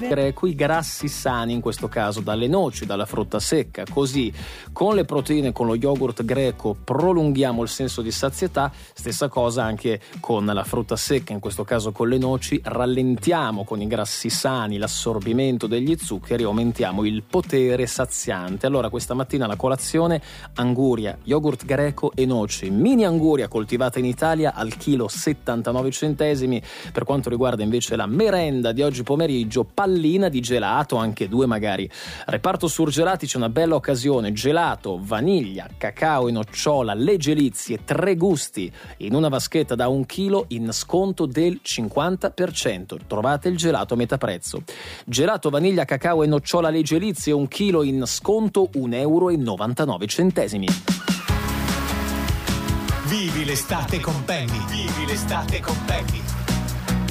greco i grassi sani, in questo caso dalle noci, dalla frutta secca. Così con le proteine, con lo yogurt greco prolunghiamo il senso di sazietà. Stessa cosa anche con la frutta secca, in questo caso con le noci, rallentiamo con i grassi sani l'assorbimento degli zuccheri, aumentiamo il potere saziante. Allora questa mattina la colazione: anguria, yogurt greco e noci. Mini anguria coltivata in Italia al chilo 79 centesimi. Per quanto riguarda invece la merenda di oggi pomeriggio, pallina di gelato, anche due magari. Reparto surgelati, c'è una bella occasione: gelato, vaniglia, cacao e nocciola, le gelizie, 3 gusti in una vaschetta da 1 chilo in sconto del 50%. Trovate il gelato a metà prezzo. Gelato, vaniglia, cacao e nocciola, le gelizie, 1 chilo in sconto €1,99. Vivi l'estate con Penny. Vivi l'estate con Penny.